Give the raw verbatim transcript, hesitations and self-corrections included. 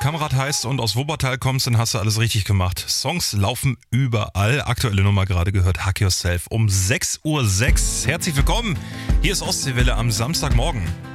Kamrat heißt und aus Wuppertal kommst, dann hast du alles richtig gemacht. Songs laufen überall. Aktuelle Nummer gerade gehört, Hug Yourself um sechs Uhr sechs. Herzlich willkommen. Hier ist Ostseewelle am Samstagmorgen.